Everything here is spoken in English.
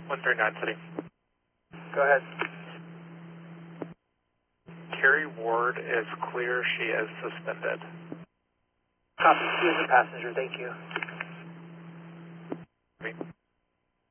139 City. Go ahead. Terry Ward is clear. She is suspended. Copy. She is a passenger. Thank you.